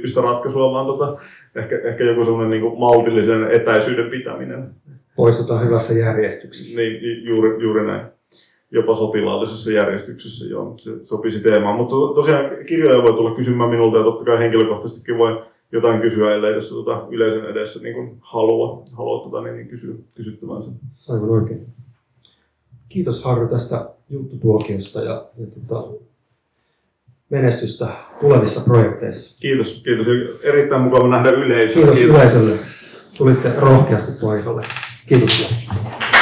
tyyppistä ratkaisua, vaan ehkä joku semmoinen niin kuin maltillisen etäisyyden pitäminen. Poistutaan hyvässä järjestyksessä. Niin, juuri näin. Jopa sotilaallisessa järjestyksessä, joo, se sopisi teemaan. Mutta tosiaan kirjoja voi tulla kysymään minulta ja totta kai henkilökohtaisestikin voi jotain kysyä, ellei tässä yleisön edessä niin halua kysyttävänsä. Aivan oikein. Kiitos Harry tästä juttutuokiosta ja menestystä tulevissa projekteissa. Kiitos. Erittäin mukava nähdä yleisöä. Kiitos yleisölle. Tulitte rohkeasti paikalle. Kiitos.